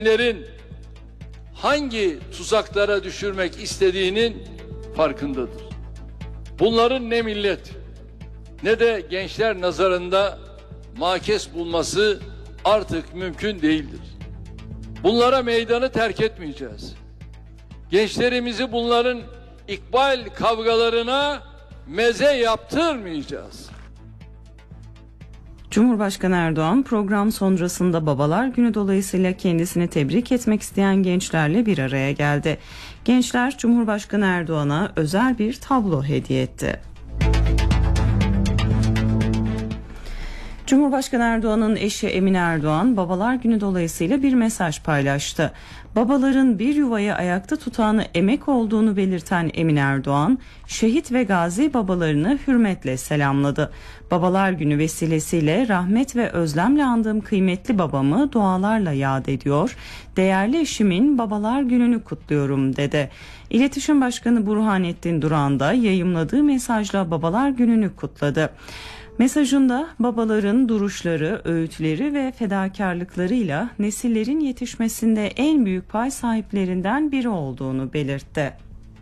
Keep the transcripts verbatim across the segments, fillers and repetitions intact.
Lerin hangi tuzaklara düşürmek istediğinin farkındadır. Bunların ne millet ne de gençler nazarında makes bulması artık mümkün değildir. Bunlara meydanı terk etmeyeceğiz. Gençlerimizi bunların ikbal kavgalarına meze yaptırmayacağız. Cumhurbaşkanı Erdoğan program sonrasında Babalar Günü dolayısıyla kendisini tebrik etmek isteyen gençlerle bir araya geldi. Gençler Cumhurbaşkanı Erdoğan'a özel bir tablo hediye etti. Cumhurbaşkanı Erdoğan'ın eşi Emine Erdoğan Babalar Günü dolayısıyla bir mesaj paylaştı. Babaların bir yuvayı ayakta tutanı emek olduğunu belirten Emine Erdoğan, şehit ve gazi babalarını hürmetle selamladı. Babalar Günü vesilesiyle rahmet ve özlemle andığım kıymetli babamı dualarla yad ediyor, değerli eşimin Babalar Günü'nü kutluyorum dedi. İletişim Başkanı Burhanettin Duran da yayımladığı mesajla Babalar Günü'nü kutladı. Mesajında babaların duruşları, öğütleri ve fedakarlıklarıyla nesillerin yetişmesinde en büyük pay sahiplerinden biri olduğunu belirtti.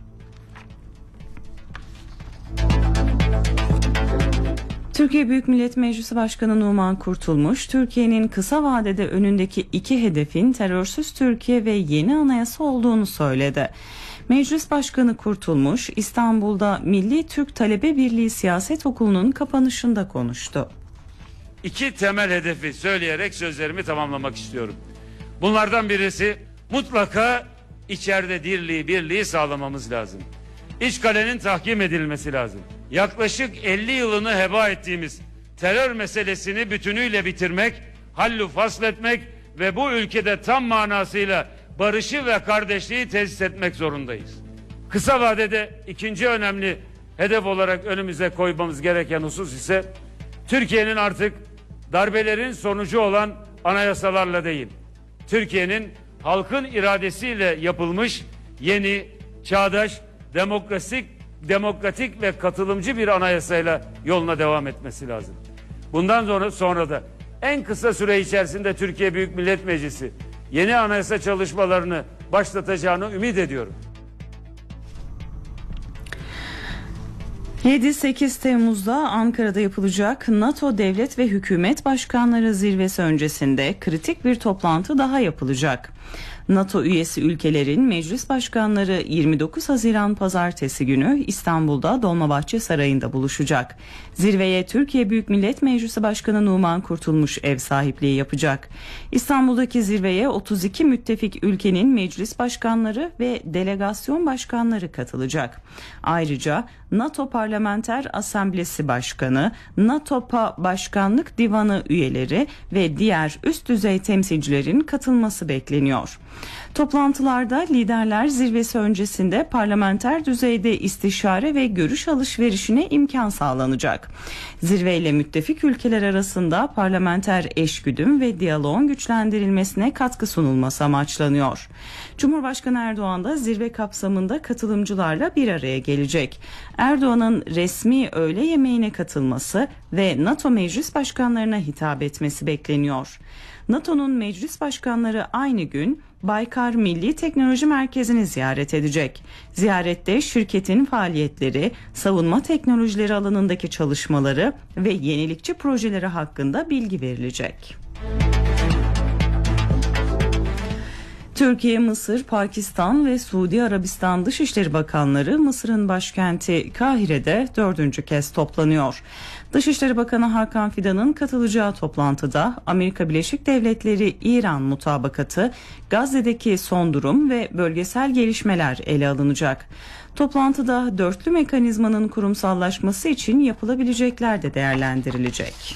Türkiye Büyük Millet Meclisi Başkanı Numan Kurtulmuş, Türkiye'nin kısa vadede önündeki iki hedefin terörsüz Türkiye ve yeni anayasa olduğunu söyledi. Meclis Başkanı Kurtulmuş, İstanbul'da Milli Türk Talebe Birliği Siyaset Okulu'nun kapanışında konuştu. İki temel hedefi söyleyerek sözlerimi tamamlamak istiyorum. Bunlardan birisi mutlaka içeride dirliği, birliği sağlamamız lazım. İç kalenin tahkim edilmesi lazım. Yaklaşık elli yılını heba ettiğimiz terör meselesini bütünüyle bitirmek, hallu fasletmek ve bu ülkede tam manasıyla barışı ve kardeşliği tesis etmek zorundayız. Kısa vadede ikinci önemli hedef olarak önümüze koymamız gereken husus ise Türkiye'nin artık darbelerin sonucu olan anayasalarla değil, Türkiye'nin halkın iradesiyle yapılmış yeni, çağdaş, demokratik, demokratik ve katılımcı bir anayasayla yoluna devam etmesi lazım. Bundan sonra, sonra da en kısa süre içerisinde Türkiye Büyük Millet Meclisi yeni anayasa çalışmalarını başlatacağını ümit ediyorum. yedi sekiz Temmuz'da Ankara'da yapılacak NATO Devlet ve Hükümet Başkanları Zirvesi öncesinde kritik bir toplantı daha yapılacak. NATO üyesi ülkelerin meclis başkanları yirmi dokuz Haziran Pazartesi günü İstanbul'da Dolmabahçe Sarayı'nda buluşacak. Zirveye Türkiye Büyük Millet Meclisi Başkanı Numan Kurtulmuş ev sahipliği yapacak. İstanbul'daki zirveye otuz iki müttefik ülkenin meclis başkanları ve delegasyon başkanları katılacak. Ayrıca NATO Parlamenter Asamblesi Başkanı, NATO P A Başkanlık Divanı üyeleri ve diğer üst düzey temsilcilerin katılması bekleniyor. Toplantılarda liderler zirvesi öncesinde parlamenter düzeyde istişare ve görüş alışverişine imkan sağlanacak. Zirveyle müttefik ülkeler arasında parlamenter eşgüdüm ve diyaloğun güçlendirilmesine katkı sunulması amaçlanıyor. Cumhurbaşkanı Erdoğan da zirve kapsamında katılımcılarla bir araya gelecek. Erdoğan'ın resmi öğle yemeğine katılması ve NATO meclis başkanlarına hitap etmesi bekleniyor. NATO'nun meclis başkanları aynı gün Baykar Milli Teknoloji Merkezi'ni ziyaret edecek. Ziyarette şirketin faaliyetleri, savunma teknolojileri alanındaki çalışmaları ve yenilikçi projeleri hakkında bilgi verilecek. Türkiye, Mısır, Pakistan ve Suudi Arabistan Dışişleri Bakanları Mısır'ın başkenti Kahire'de dördüncü kez toplanıyor. Dışişleri Bakanı Hakan Fidan'ın katılacağı toplantıda Amerika Birleşik Devletleri-İran mutabakatı, Gazze'deki son durum ve bölgesel gelişmeler ele alınacak. Toplantıda dörtlü mekanizmanın kurumsallaşması için yapılabilecekler de değerlendirilecek.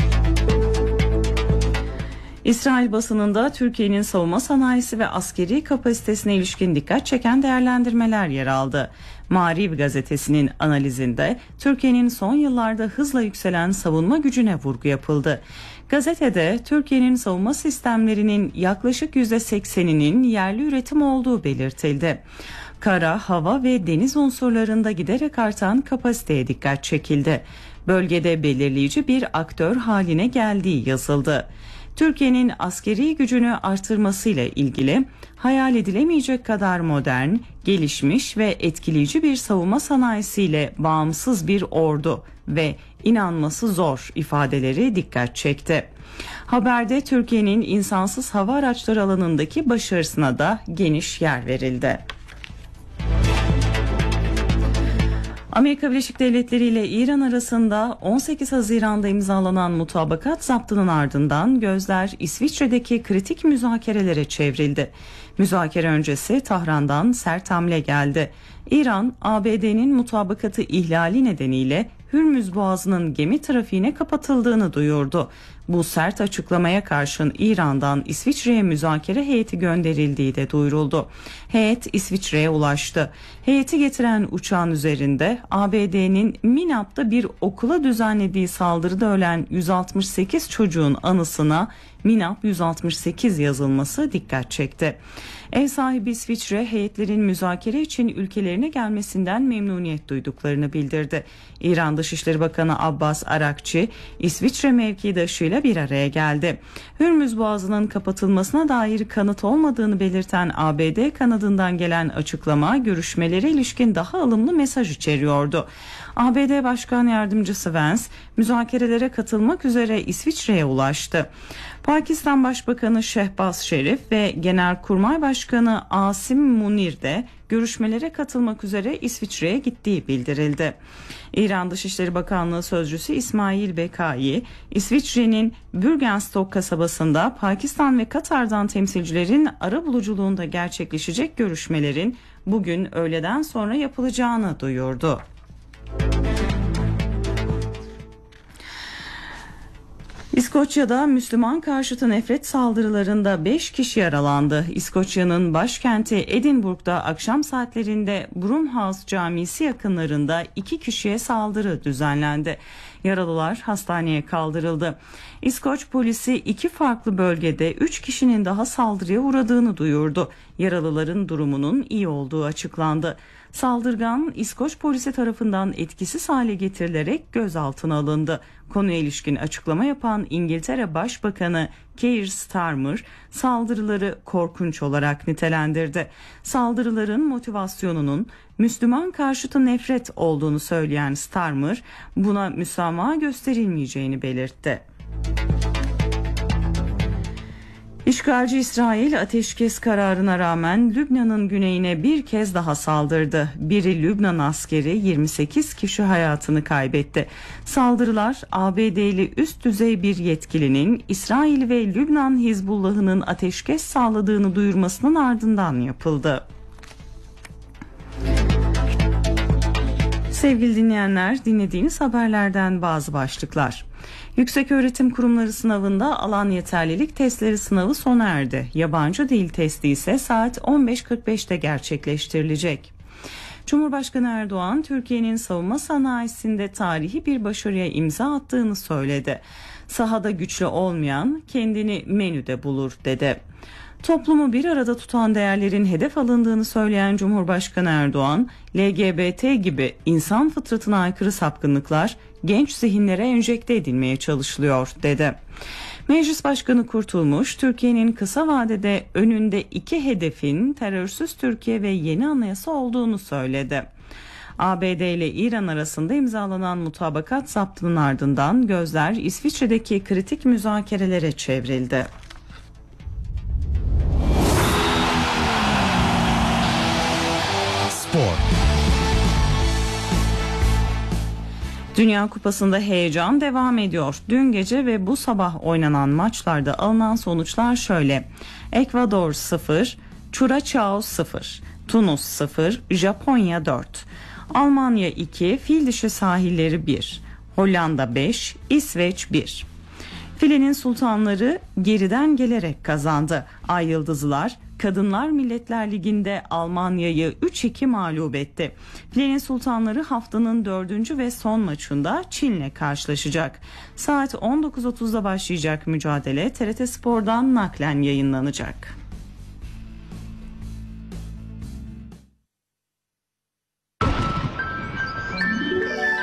İsrail basınında Türkiye'nin savunma sanayisi ve askeri kapasitesine ilişkin dikkat çeken değerlendirmeler yer aldı. Maariv gazetesinin analizinde Türkiye'nin son yıllarda hızla yükselen savunma gücüne vurgu yapıldı. Gazetede Türkiye'nin savunma sistemlerinin yaklaşık yüzde sekseninin yerli üretim olduğu belirtildi. Kara, hava ve deniz unsurlarında giderek artan kapasiteye dikkat çekildi. Bölgede belirleyici bir aktör haline geldiği yazıldı. Türkiye'nin askeri gücünü artırmasıyla ilgili hayal edilemeyecek kadar modern, gelişmiş ve etkileyici bir savunma sanayisiyle bağımsız bir ordu ve inanması zor ifadeleri dikkat çekti. Haberde Türkiye'nin insansız hava araçları alanındaki başarısına da geniş yer verildi. Amerika Birleşik Devletleri ile İran arasında on sekiz Haziran'da imzalanan mutabakat zaptının ardından gözler İsviçre'deki kritik müzakerelere çevrildi. Müzakere öncesi Tahran'dan sert hamle geldi. İran, A B D'nin mutabakatı ihlali nedeniyle Hürmüz Boğazı'nın gemi trafiğine kapatıldığını duyurdu. Bu sert açıklamaya karşın İran'dan İsviçre'ye müzakere heyeti gönderildiği de duyuruldu. Heyet İsviçre'ye ulaştı. Heyeti getiren uçağın üzerinde A B D'nin Minap'ta bir okula düzenlediği saldırıda ölen yüz altmış sekiz çocuğun anısına Minap yüz altmış sekiz yazılması dikkat çekti. Ev sahibi İsviçre, heyetlerin müzakere için ülkelerine gelmesinden memnuniyet duyduklarını bildirdi. İran Dışişleri Bakanı Abbas Arakçi, İsviçre mevkidaşıyla bir araya geldi. Hürmüz Boğazı'nın kapatılmasına dair kanıt olmadığını belirten A B D kanadından gelen açıklama, görüşmelere ilişkin daha ılımlı mesaj içeriyordu. A B D Başkan Yardımcısı Vance, müzakerelere katılmak üzere İsviçre'ye ulaştı. Pakistan Başbakanı Şehbaz Şerif ve Genelkurmay Başkanı Asim Munir de görüşmelere katılmak üzere İsviçre'ye gittiği bildirildi. İran Dışişleri Bakanlığı Sözcüsü İsmail Bekai, İsviçre'nin Bürgenstock kasabasında Pakistan ve Katar'dan temsilcilerin arabuluculuğunda gerçekleşecek görüşmelerin bugün öğleden sonra yapılacağını duyurdu. İskoçya'da Müslüman karşıtı nefret saldırılarında beş kişi yaralandı. İskoçya'nın başkenti Edinburgh'da akşam saatlerinde Broomhouse Camisi yakınlarında iki kişiye saldırı düzenlendi. Yaralılar hastaneye kaldırıldı. İskoç polisi iki farklı bölgede üç kişinin daha saldırıya uğradığını duyurdu. Yaralıların durumunun iyi olduğu açıklandı. Saldırgan İskoç polisi tarafından etkisiz hale getirilerek gözaltına alındı. Konuya ilişkin açıklama yapan İngiltere Başbakanı Keir Starmer saldırıları korkunç olarak nitelendirdi. Saldırıların motivasyonunun Müslüman karşıtı nefret olduğunu söyleyen Starmer buna müsamaha gösterilmeyeceğini belirtti. İşgalci İsrail ateşkes kararına rağmen Lübnan'ın güneyine bir kez daha saldırdı. Biri Lübnan askeri, yirmi sekiz kişi hayatını kaybetti. Saldırılar A B D'li üst düzey bir yetkilinin İsrail ve Lübnan Hizbullah'ının ateşkes sağladığını duyurmasının ardından yapıldı. Sevgili dinleyenler, dinlediğiniz haberlerden bazı başlıklar. Yükseköğretim Kurumları sınavında alan yeterlilik testleri sınavı sona erdi. Yabancı dil testi ise saat on beş kırk beşte gerçekleştirilecek. Cumhurbaşkanı Erdoğan, Türkiye'nin savunma sanayisinde tarihi bir başarıya imza attığını söyledi. Sahada güçlü olmayan kendini menüde bulur dedi. Toplumu bir arada tutan değerlerin hedef alındığını söyleyen Cumhurbaşkanı Erdoğan, L G B T gibi insan fıtratına aykırı sapkınlıklar genç zihinlere enjekte edilmeye çalışılıyor dedi. Meclis Başkanı Kurtulmuş, Türkiye'nin kısa vadede önünde iki hedefin terörsüz Türkiye ve yeni anayasa olduğunu söyledi. A B D ile İran arasında imzalanan mutabakat zaptının ardından gözler İsviçre'deki kritik müzakerelere çevrildi. Spor. Dünya Kupası'nda heyecan devam ediyor. Dün gece ve bu sabah oynanan maçlarda alınan sonuçlar şöyle: Ekvador sıfır, Curaçao sıfır, Tunus sıfır, Japonya dört, Almanya iki, Fildişi sahilleri bir, Hollanda beş, İsveç bir. Filenin sultanları geriden gelerek kazandı. Ay Yıldızlılar Kadınlar Milletler Ligi'nde Almanya'yı üç iki mağlup etti. Filenin sultanları haftanın dördüncü ve son maçında Çin'le karşılaşacak. Saat on dokuz otuzda başlayacak mücadele T R T Spor'dan naklen yayınlanacak.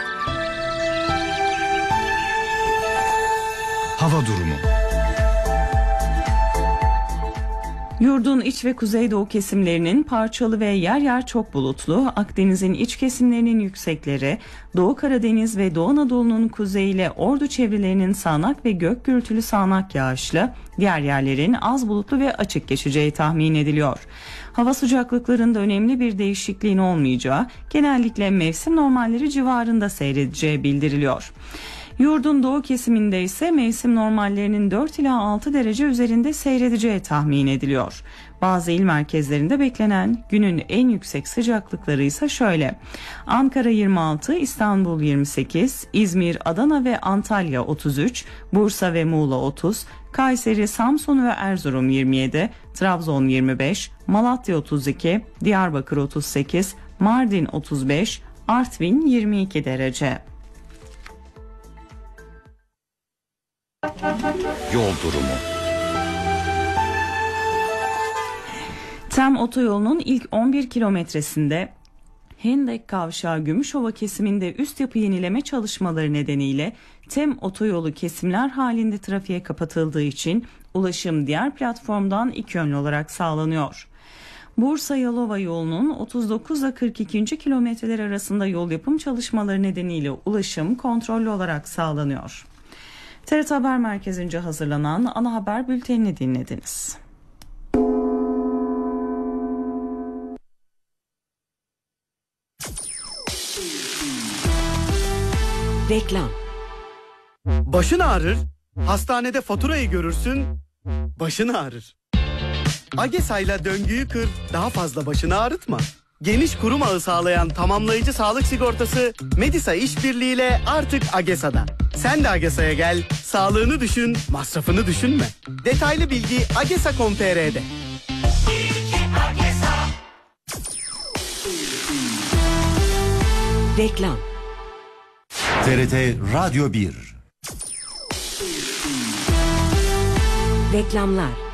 Hava durumu. Yurdun iç ve kuzeydoğu kesimlerinin parçalı ve yer yer çok bulutlu, Akdeniz'in iç kesimlerinin yüksekleri, Doğu Karadeniz ve Doğu Anadolu'nun kuzeyiyle Ordu çevrelerinin sağanak ve gök gürültülü sağanak yağışlı, diğer yerlerin az bulutlu ve açık geçeceği tahmin ediliyor. Hava sıcaklıklarında önemli bir değişikliğin olmayacağı, genellikle mevsim normalleri civarında seyredeceği bildiriliyor. Yurdun doğu kesiminde ise mevsim normallerinin dört ila altı derece üzerinde seyredeceği tahmin ediliyor. Bazı il merkezlerinde beklenen günün en yüksek sıcaklıkları ise şöyle: Ankara yirmi altı, İstanbul yirmi sekiz, İzmir, Adana ve Antalya otuz üç, Bursa ve Muğla otuz, Kayseri, Samsun ve Erzurum yirmi yedi, Trabzon yirmi beş, Malatya otuz iki, Diyarbakır otuz sekiz, Mardin otuz beş, Artvin yirmi iki derece. Yol durumu. Tem otoyolunun ilk on bir kilometresinde Hendek Kavşağı Gümüşova kesiminde üst yapı yenileme çalışmaları nedeniyle Tem otoyolu kesimler halinde trafiğe kapatıldığı için ulaşım diğer platformdan iki yönlü olarak sağlanıyor. Bursa-Yalova yolunun otuz dokuz ile kırk iki. kilometreler arasında yol yapım çalışmaları nedeniyle ulaşım kontrollü olarak sağlanıyor. T R T Haber Merkezi'nce hazırlanan ana haber bültenini dinlediniz. Reklam. Başın ağrır, hastanede faturayı görürsün, başın ağrır. Agesa'yla döngüyü kır, daha fazla başını ağrıtma. Geniş kurum ağı sağlayan tamamlayıcı sağlık sigortası Medisa işbirliğiyle artık Agesa'da. Sen de Agesa'ya gel, sağlığını düşün, masrafını düşünme. Detaylı bilgi agesa nokta com nokta t r'de. Reklam. T R T Radyo bir. Reklamlar.